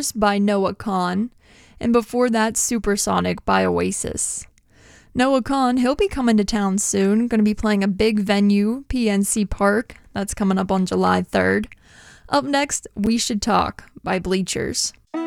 Stars by Noah Kahan, and before that, Supersonic by Oasis. Noah Kahan, he'll be coming to town soon, going to be playing a big venue, PNC Park, that's coming up on July 3rd. Up next, We Should Talk by Bleachers.